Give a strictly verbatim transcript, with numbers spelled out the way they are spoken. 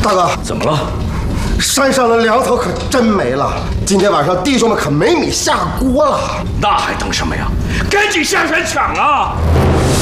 大哥， 怎么了？ 山上的粮草可真没了，今天晚上弟兄们可没米下锅了。 那还等什么呀？赶紧下山抢啊！